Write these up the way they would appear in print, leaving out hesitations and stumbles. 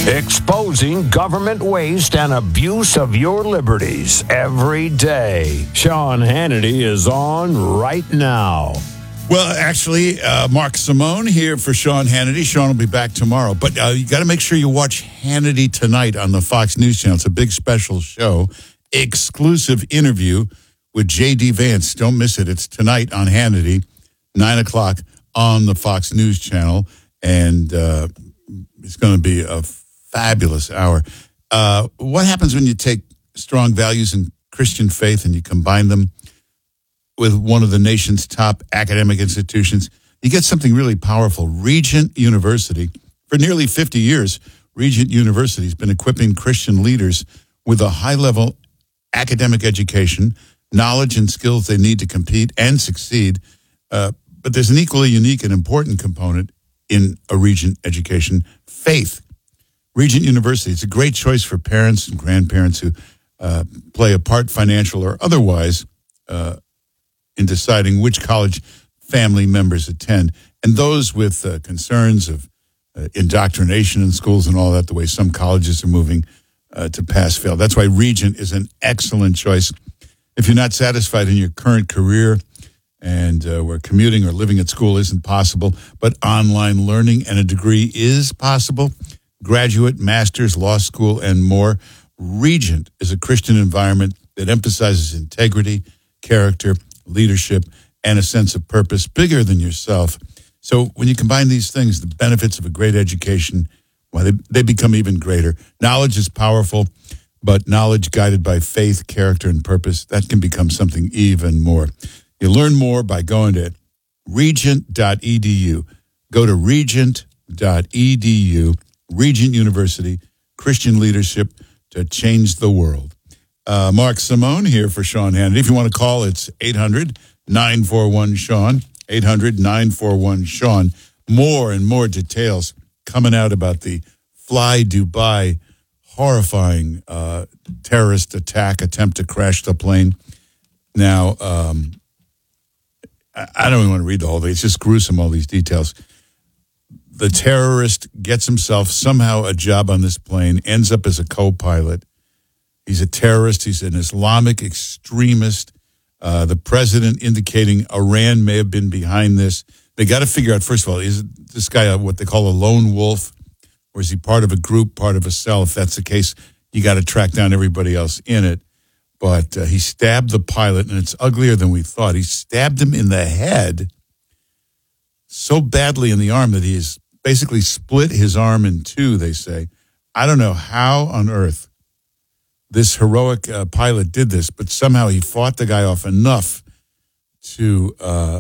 Exposing government waste and abuse of your liberties every day. Sean Hannity is on right now. Well, actually, Mark Simone here for Sean Hannity. Sean will be back tomorrow. But you got to make sure you watch Hannity tonight on the Fox News Channel. It's a big special show. Exclusive interview with J.D. Vance. Don't miss it. It's tonight on Hannity, 9 o'clock on the Fox News Channel. And it's going to be a fabulous hour. What happens when you take strong values and Christian faith and you combine them with one of the nation's top academic institutions? You get something really powerful. Regent University, for nearly 50 years, Regent University has been equipping Christian leaders with a high-level academic education, knowledge and skills they need to compete and succeed. But there's an equally unique and important component in a Regent education: faith. Regent University, it's a great choice for parents and grandparents who play a part, financial or otherwise, in deciding which college family members attend, and those with concerns of indoctrination in schools and all that, the way some colleges are moving to pass-fail. That's why Regent is an excellent choice. If you're not satisfied in your current career and where commuting or living at school isn't possible, but online learning and a degree is possible, graduate, master's, law school, and more, Regent is a Christian environment that emphasizes integrity, character, leadership, and a sense of purpose bigger than yourself. So when you combine these things, the benefits of a great education, well, they become even greater. Knowledge is powerful, but knowledge guided by faith, character, and purpose, that can become something even more. You learn more by going to regent.edu. Go to regent.edu, Regent University, Christian leadership to change the world. Mark Simone here for Sean Hannity. If you want to call, it's 800-941-SEAN, 800-941-SEAN. More and more details coming out about the Fly Dubai horrifying terrorist attempt to crash the plane. Now, I don't even want to read the whole thing. It's just gruesome, all these details. The terrorist gets himself somehow a job on this plane, ends up as a co-pilot. He's a terrorist. He's an Islamic extremist. The president indicating Iran may have been behind this. They got to figure out, first of all, is this guy what they call a lone wolf? Or is he part of a group, part of a cell? If that's the case, you got to track down everybody else in it. But he stabbed the pilot, and it's uglier than we thought. He stabbed him in the head so badly in the arm that he has basically split his arm in two, they say. I don't know how on earth this heroic pilot did this, but somehow he fought the guy off enough to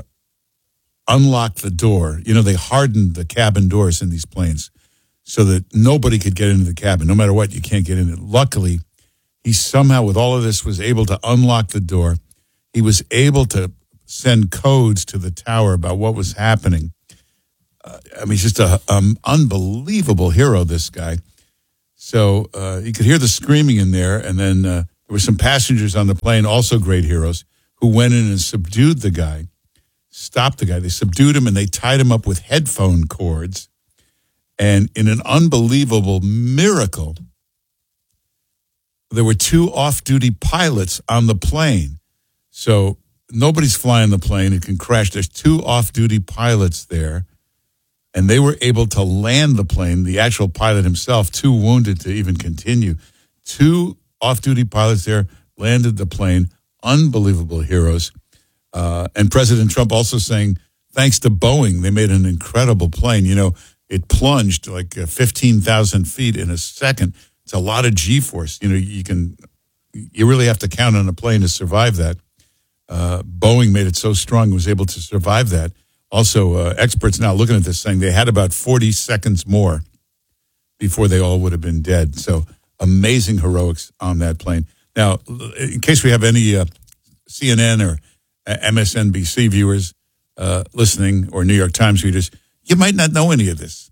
unlock the door. You know, they hardened the cabin doors in these planes so that nobody could get into the cabin. No matter what, you can't get in it. Luckily, he somehow, with all of this, was able to unlock the door. He was able to send codes to the tower about what was happening. He's just an unbelievable hero, this guy. So you could hear the screaming in there, and then there were some passengers on the plane, also great heroes, who went in and subdued the guy, stopped the guy. They subdued him, and they tied him up with headphone cords. And in an unbelievable miracle, there were two off-duty pilots on the plane. So nobody's flying the plane. It can crash. There's two off-duty pilots there. And they were able to land the plane, the actual pilot himself, too wounded to even continue. Two off-duty pilots there landed the plane. Unbelievable heroes. And President Trump also saying, thanks to Boeing, they made an incredible plane. You know, it plunged like 15,000 feet in a second. It's a lot of G-force. You know, you really have to count on a plane to survive that. Boeing made it so strong it was able to survive that. Also, experts now looking at this saying they had about 40 seconds more before they all would have been dead. So amazing heroics on that plane. Now, in case we have any CNN or MSNBC viewers listening or New York Times readers, you might not know any of this.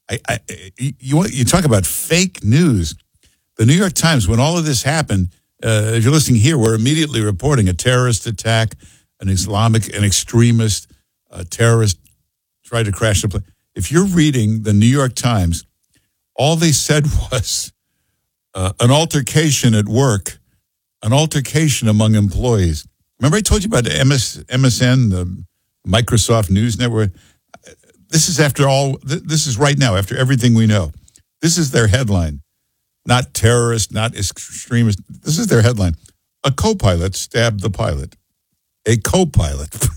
You talk about fake news. The New York Times, when all of this happened, if you're listening here, we're immediately reporting a terrorist attack, an extremist terrorist tried to crash the plane. If you're reading the New York Times, All they said was an altercation at work, an altercation among employees. Remember I told you about the MSN, the Microsoft News Network? This is this is right now, after everything we know. This is their headline. Not terrorist, not extremist. This is their headline. A co-pilot stabbed the pilot. A co-pilot.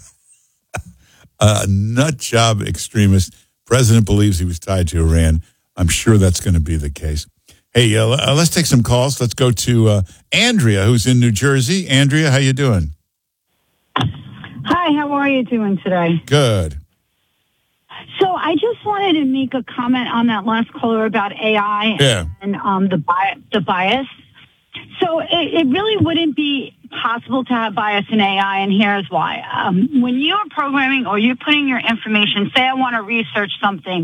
A nut job extremist. President believes he was tied to Iran. I'm sure that's going to be the case. Hey, let's take some calls. Let's go to Andrea, who's in New Jersey. Andrea, how you doing? Hi, how are you doing today? Good. So I just wanted to make a comment on that last caller about AI and the bias. So it really wouldn't be possible to have bias in AI, and here's why. When you're programming or you're putting your information, say I want to research something,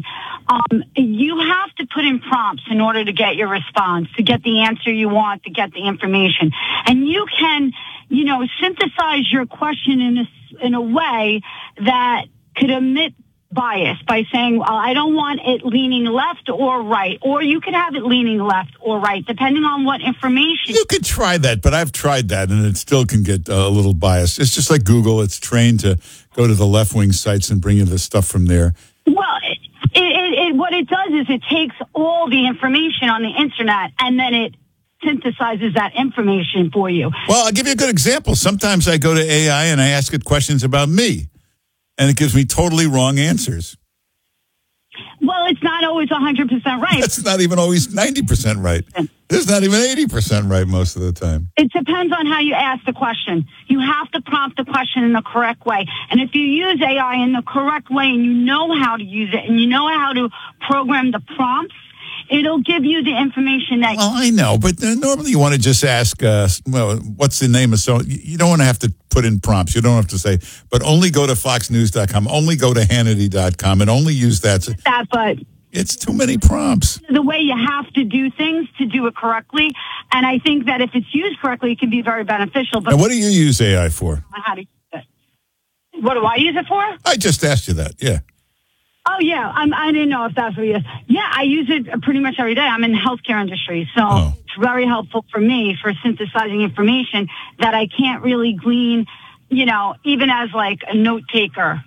you have to put in prompts in order to get your response, to get the answer you want, to get the information. And you can, synthesize your question in a way that could omit bias by saying, well, I don't want it leaning left or right, or you could have it leaning left or right, depending on what information. You could try that, but I've tried that, and it still can get a little biased. It's just like Google. It's trained to go to the left-wing sites and bring you the stuff from there. Well, what it does is it takes all the information on the internet, and then it synthesizes that information for you. Well, I'll give you a good example. Sometimes I go to AI and I ask it questions about me, and it gives me totally wrong answers. Well, it's not always 100% right. It's not even always 90% right. It's not even 80% right most of the time. It depends on how you ask the question. You have to prompt the question in the correct way. And if you use AI in the correct way and you know how to use it and you know how to program the prompts, it'll give you the information that... Well, I know, but normally you want to just ask, what's the name of so... You don't want to have to put in prompts. You don't have to say, but only go to foxnews.com, only go to Hannity.com, and only use that. But it's too many prompts. The way you have to do things to do it correctly, and I think that if it's used correctly, it can be very beneficial. But now, what do you use AI for? How to use it. What do I use it for? I just asked you that, yeah. Oh, yeah. I didn't know if that's what it is. Yeah, I use it pretty much every day. I'm in the healthcare industry, so it's very helpful for me for synthesizing information that I can't really glean, even as like a note taker,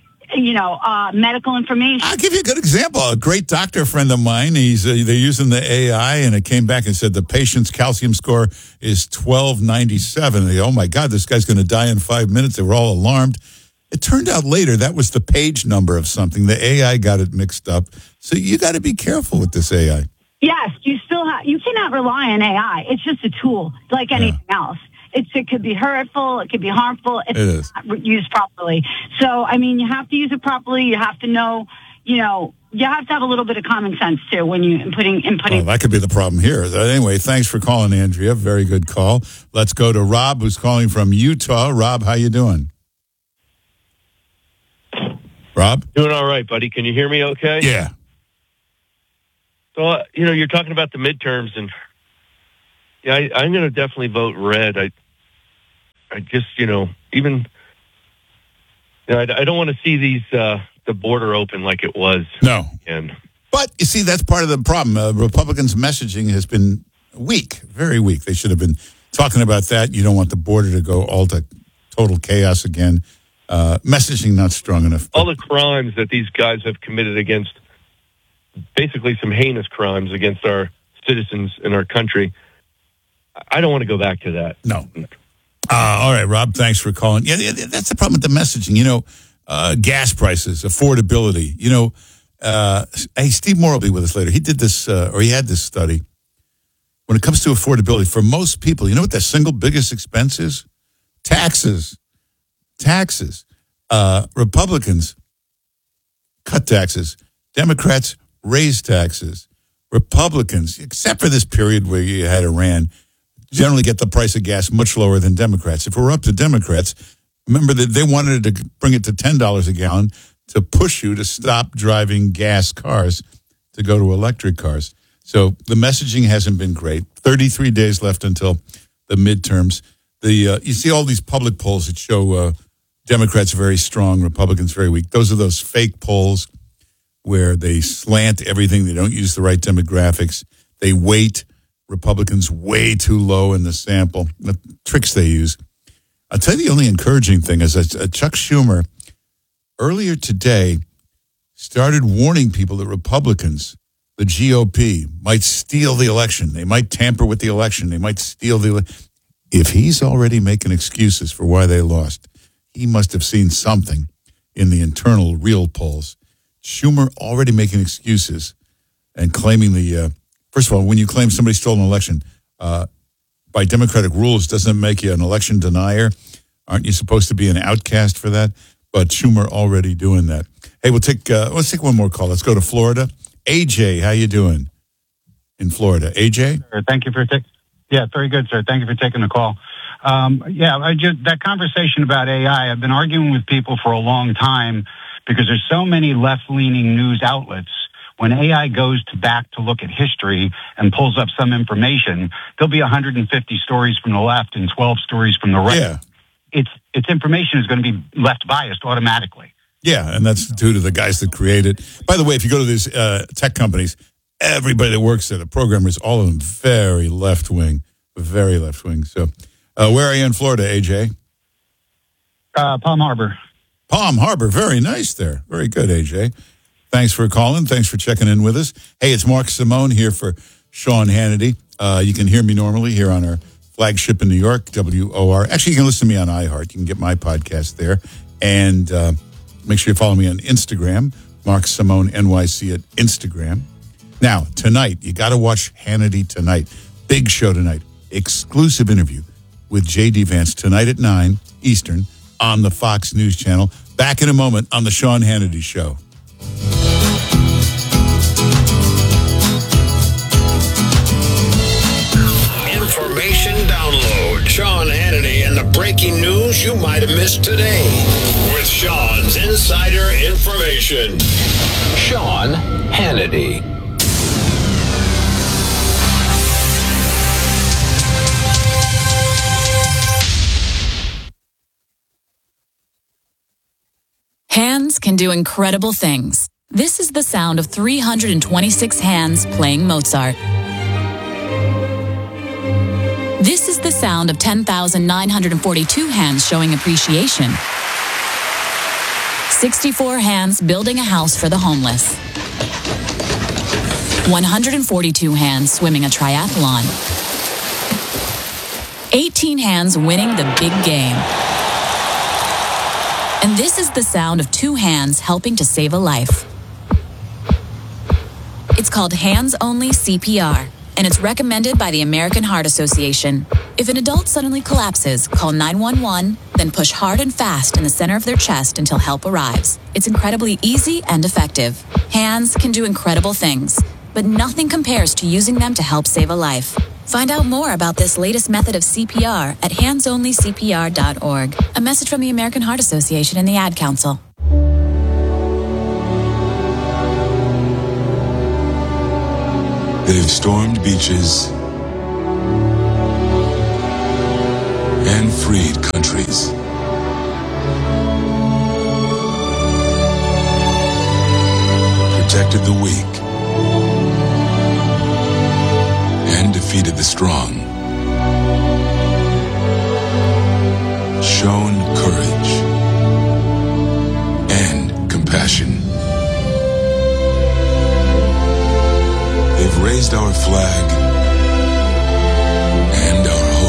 medical information. I'll give you a good example. A great doctor friend of mine, they're using the AI, and it came back and said the patient's calcium score is 1297. They, oh, my God, this guy's going to die in 5 minutes. They were all alarmed. It turned out later that was the page number of something. The AI got it mixed up. So you got to be careful with this AI. Yes, you cannot rely on AI. It's just a tool like anything else. It could be hurtful. It could be harmful if it's not used properly. So, you have to use it properly. You have to know, you have to have a little bit of common sense, too, when you're inputting. Well, that could be the problem here. Anyway, thanks for calling, Andrea. Very good call. Let's go to Rob, who's calling from Utah. Rob, how you doing? Rob? Doing all right, buddy. Can you hear me okay? Yeah. So, you're talking about the midterms, and I'm going to definitely vote red. I just, I don't want to see these, the border open like it was. No. And But, you see, that's part of the problem. Republicans' messaging has been weak, very weak. They should have been talking about that. You don't want the border to go all to total chaos again. Messaging not strong enough. All the crimes that these guys have committed against, basically some heinous crimes against our citizens in our country, I don't want to go back to that. No. All right, Rob, thanks for calling. Yeah, that's the problem with the messaging. Gas prices, affordability. Hey, Steve Moore will be with us later. He did this, or he had this study. When it comes to affordability, for most people, you know what the single biggest expense is? Taxes. Republicans cut taxes. Democrats raise taxes. Republicans, except for this period where you had Iran, generally get the price of gas much lower than Democrats. If it were up to Democrats, remember that they wanted to bring it to $10 a gallon to push you to stop driving gas cars to go to electric cars. So the messaging hasn't been great. 33 days left until the midterms. You see all these public polls that show Democrats very strong, Republicans very weak. Those are those fake polls where they slant everything. They don't use the right demographics. They weight Republicans way too low in the sample. The tricks they use. I'll tell you the only encouraging thing is that Chuck Schumer earlier today started warning people that Republicans, the GOP, might steal the election. They might tamper with the election. They might steal the election. If he's already making excuses for why they lost, he must have seen something in the internal real polls. Schumer already making excuses and claiming first of all, when you claim somebody stole an election, by Democratic rules, doesn't it make you an election denier? Aren't you supposed to be an outcast for that? But Schumer already doing that. Hey, let's take one more call. Let's go to Florida. AJ, how you doing in Florida? AJ? Thank you for Yeah, very good, sir. Thank you for taking the call. That conversation about AI, I've been arguing with people for a long time because there's so many left-leaning news outlets. When AI goes back to look at history and pulls up some information, there'll be 150 stories from the left and 12 stories from the right. Yeah. Its information is going to be left biased automatically. Yeah, and that's due to the guys that create it. By the way, if you go to these tech companies, everybody that works there, the programmers, all of them very left-wing. So where are you in Florida, AJ? Palm Harbor. Palm Harbor, very nice there. Very good, AJ. Thanks for calling. Thanks for checking in with us. Hey, it's Mark Simone here for Sean Hannity. You can hear me normally here on our flagship in New York, WOR. Actually, you can listen to me on iHeart. You can get my podcast there. And make sure you follow me on Instagram, Mark Simone NYC at Instagram. Now, tonight, you got to watch Hannity tonight. Big show tonight. Exclusive interview with J.D. Vance tonight at 9 Eastern on the Fox News Channel. Back in a moment on the Sean Hannity Show. Information download. Sean Hannity and the breaking news you might have missed today. With Sean's insider information. Sean Hannity. Hands can do incredible things. This is the sound of 326 hands playing Mozart. This is the sound of 10,942 hands showing appreciation. 64 hands building a house for the homeless. 142 hands swimming a triathlon. 18 hands winning the big game. And this is the sound of 2 hands helping to save a life. It's called Hands-Only CPR, and it's recommended by the American Heart Association. If an adult suddenly collapses, call 911, then push hard and fast in the center of their chest until help arrives. It's incredibly easy and effective. Hands can do incredible things, but nothing compares to using them to help save a life. Find out more about this latest method of CPR at handsonlycpr.org. A message from the American Heart Association and the Ad Council. They've stormed beaches and freed countries. Protected the weak and defeated the strong. Shown courage and compassion. They've raised our flag